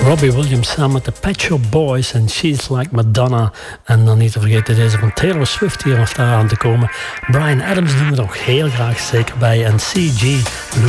Robbie Williams samen met de Pet Shop Boys en She's Like Madonna. En dan niet te vergeten deze van Taylor Swift hier nog daar aan te komen. Bryan Adams doen we nog heel graag zeker bij. En CG